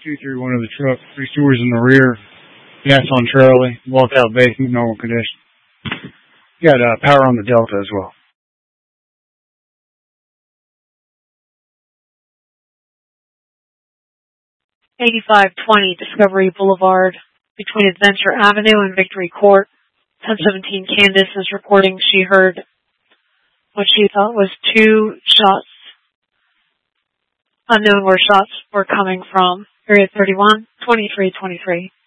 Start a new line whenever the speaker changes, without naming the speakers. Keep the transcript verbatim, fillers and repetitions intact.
two through one of the truck, three stores in the rear, gas on trolley, walked out basement, normal condition. Got uh, power on the Delta as well.
eighty-five twenty Discovery Boulevard between Adventure Avenue and Victory Court. ten seventeen Candace is reporting she heard what she thought was two shots. Unknown where shots were coming from. Area thirty-one, twenty-three twenty-three.